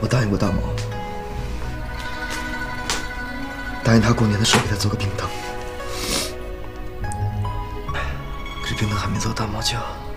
我答应过大毛，答应他过年的时候给他做个冰灯。可是冰灯还没做，大毛就……